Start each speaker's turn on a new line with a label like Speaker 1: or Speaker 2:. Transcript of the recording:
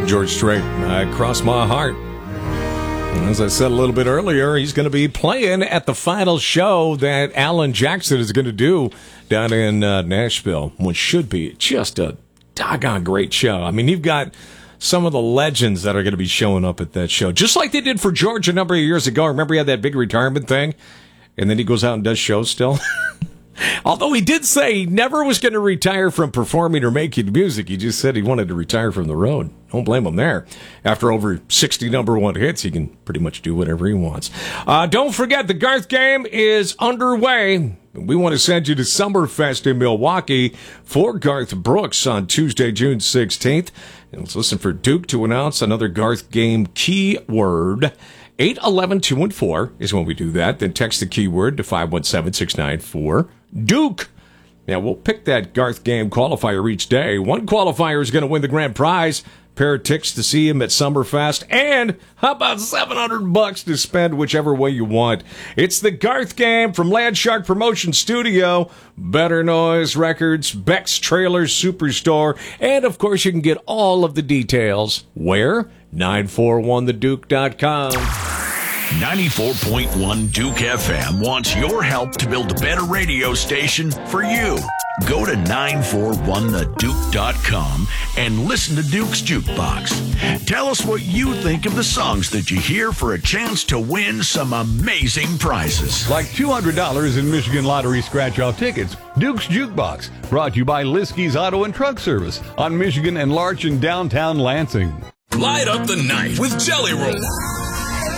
Speaker 1: George Strait, I Cross My Heart. As I said a little bit earlier, he's going to be playing at the final show that Alan Jackson is going to do down in Nashville, which should be just a doggone great show. I mean, you've got some of the legends that are going to be showing up at that show, just like they did for George a number of years ago. Remember he had that big retirement thing, and then he goes out and does shows still? Although he did say he never was going to retire from performing or making music. He just said he wanted to retire from the road. Don't blame him there. After over 60 number one hits, he can pretty much do whatever he wants. Don't forget, the Garth game is underway. We want to send you to Summerfest in Milwaukee for Garth Brooks on Tuesday, June 16th. And let's listen for Duke to announce another Garth game keyword. 811-214 is when we do that. Then text the keyword to 517-694-DUKE. Now, we'll pick that Garth game qualifier each day. One qualifier is going to win the grand prize. Pair of tickets to see him at Summerfest. And how about $700 to spend whichever way you want? It's the Garth game from Landshark Promotion Studio, Better Noise Records, Beck's Trailer Superstore. And, of course, you can get all of the details. Where? 941theduke.com.
Speaker 2: 94.1 Duke FM wants your help to build a better radio station for you. Go to 941theduke.com and listen to Duke's Jukebox. Tell us what you think of the songs that you hear for a chance to win some amazing prizes.
Speaker 3: Like $200 in Michigan Lottery scratch-off tickets. Duke's Jukebox, brought to you by Liskey's Auto and Truck Service on Michigan and Larch in downtown Lansing.
Speaker 4: Light up the night with Jelly Roll.